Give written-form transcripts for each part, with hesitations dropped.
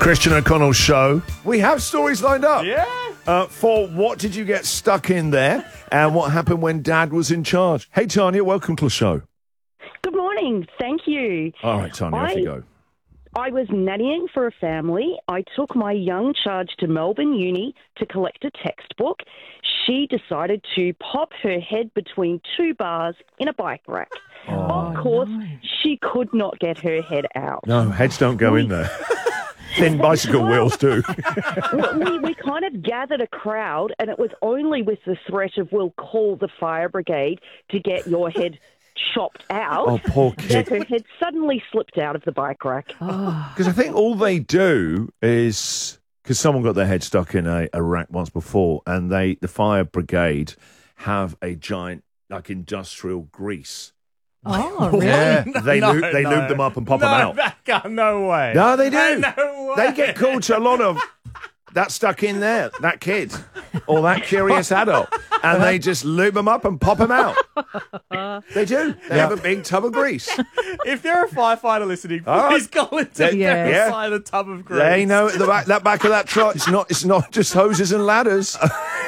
Christian O'Connell's show. We have stories lined up. Yeah. For what did you get stuck in there and what happened when Dad was in charge. Hey, Tanya, welcome to the show. Good morning. Thank you. All right, Tanya, off you go. I was nannying for a family. I took my young charge to Melbourne Uni to collect a textbook. She decided to pop her head between two bars in a bike rack. Of course, she could not get her head out. No, heads don't go in there. Thin bicycle wheels do. we kind of gathered a crowd, and it was only with the threat of we'll call the fire brigade to get your head chopped out. Oh, poor kid. That her head suddenly slipped out of the bike rack. Because I think all they do is... Because someone got their head stuck in a rack once before, and the fire brigade have a giant, like, industrial grease. Oh, really? Yeah, they lube them up and pop them out. No way. No, they do. No way. They get called to a lot of that stuck in there, that kid, or that curious adult, and they just lube them up and pop them out. They do. They have a big tub of grease. If you're a firefighter listening, please call it to verify the tub of grease. They know at the back of that truck. It's not just hoses and ladders.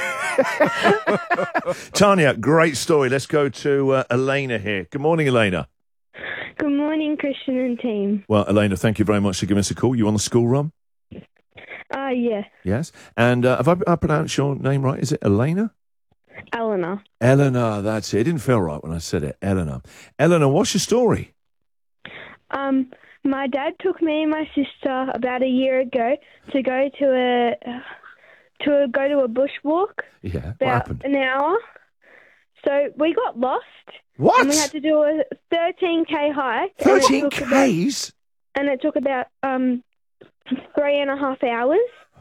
Tanya, great story. Let's go to Elena here. Good morning, Elena. Good morning, Christian and team. Well, Elena, thank you very much for giving us a call. You on the school run? Yeah. Yes. And have I pronounced your name right? Is it Elena? Eleanor. Eleanor, that's it. It didn't feel right when I said it. Eleanor. Eleanor, what's your story? My dad took me and my sister about a year ago to go to a bushwalk. Yeah, what about happened? an hour. So we got lost. What? And we had to do a 13K hike. 13 Ks? And it took about 3.5 hours.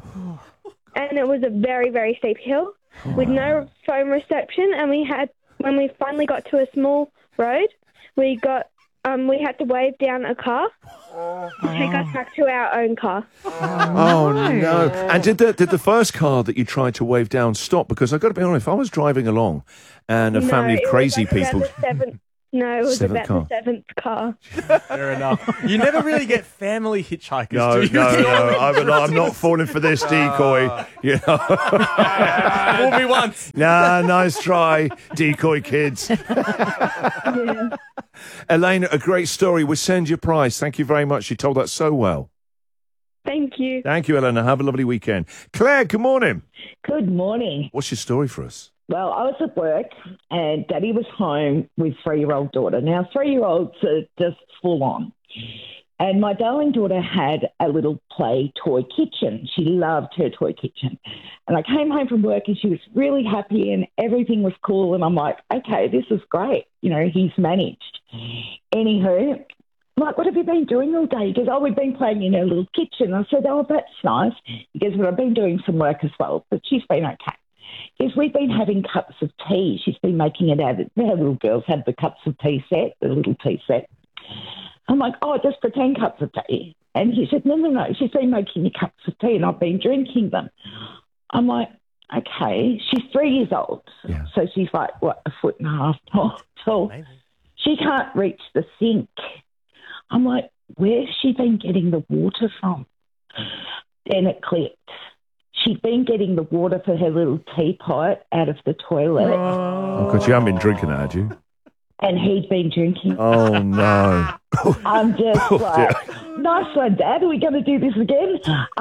And it was a very, very steep hill with no phone reception. And when we finally got to a small road, we had to wave down a car to take us back to our own car. Oh, no. And did the first car that you tried to wave down stop? Because I've got to be honest, if I was driving along and a family of crazy people... No, it was Seventh about car. the seventh car. Fair enough. You never really get family hitchhikers, No, do you? I'm not falling for this decoy. You know. Fool me once. Nah, nice try, decoy kids. Yeah. Elena, a great story. We'll send you a prize. Thank you very much. You told that so well. Thank you. Thank you, Elena. Have a lovely weekend. Claire, good morning. Good morning. What's your story for us? Well, I was at work and Daddy was home with 3-year-old daughter. Now, 3-year-olds are just full on. And my darling daughter had a little play toy kitchen. She loved her toy kitchen. And I came home from work and she was really happy and everything was cool. And I'm like, okay, this is great. You know, he's managed. Anywho, I'm like, what have you been doing all day? He goes, oh, we've been playing in her little kitchen. I said, oh, that's nice. He goes, well, I've been doing some work as well, but she's been okay. Yes, we've been having cups of tea. She's been making it out of her little girls have the cups of tea set, the little tea set. I'm like, oh, just pretend cups of tea. And he said, no. She's been making me cups of tea and I've been drinking them. I'm like, okay. She's 3 years old. Yeah. So she's like, what, 1.5 feet tall. She can't reach the sink. I'm like, where's she been getting the water from? Then it clicked. She'd been getting the water for her little teapot out of the toilet. Oh, God, you haven't been drinking that, had you? And he'd been drinking. Oh, no. I'm just like, nice one, Dad. Are we going to do this again?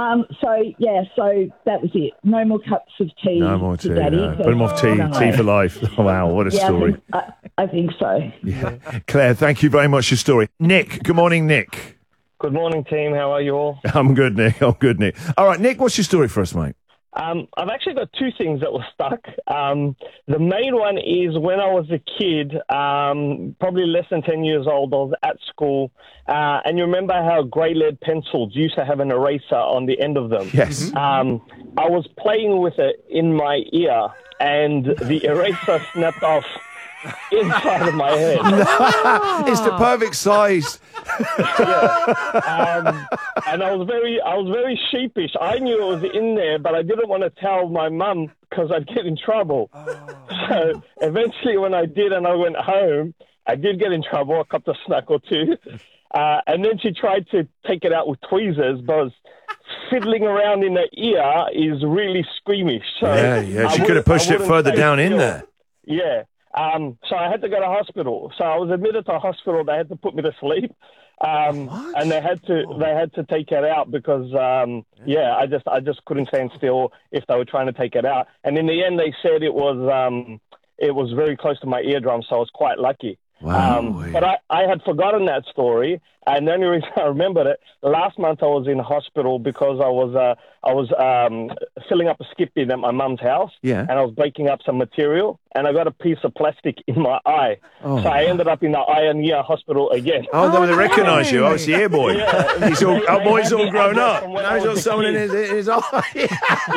So that was it. No more cups of tea. No more tea. Daddy, No. Put him off tea. No. Tea for life. Oh, wow, what a story. I think so. Yeah. Claire, thank you very much for your story. Nick, good morning, Nick. Good morning, team. How are you all? I'm good, Nick. All right, Nick, what's your story for us, mate? I've actually got two things that were stuck. The main one is when I was a kid, probably less than 10 years old, I was at school. And you remember how grey lead pencils used to have an eraser on the end of them? Yes. I was playing with it in my ear, and the eraser snapped off inside of my head. It's the perfect size. And I was very sheepish. I knew it was in there, but I didn't want to tell my mum because I'd get in trouble. So eventually when I did and I went home, I did get in trouble, a couple of snack or two. And then she tried to take it out with tweezers, but I was fiddling around in the ear is really squeamish. So yeah. She could have pushed it further down in there. Yeah. So I had to go to hospital. So I was admitted to hospital. They had to put me to sleep. And they had to take it out because I just couldn't stand still if they were trying to take it out. And in the end, they said it was very close to my eardrum, so I was quite lucky. Wow. But I had forgotten that story, and the only reason I remembered it, last month I was in hospital because I was filling up a skip bin at my mum's house, and I was breaking up some material, and I got a piece of plastic in my eye. So I ended up in the eye and ear hospital again. Oh, they recognise you. Oh, it's the ear boy. Yeah. He's all, our boy's all grown up. Now he's got someone in his eye.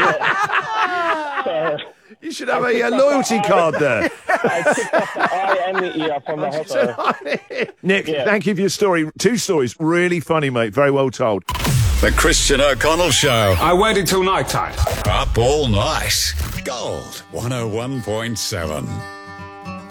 You should have a loyalty card there. I picked up the eye and the ear from the hospital. Nick, thank you for your story. 2 stories. Really funny, mate. Very well told. The Christian O'Connell Show. I waited till night time. Up all night. Gold 101.7.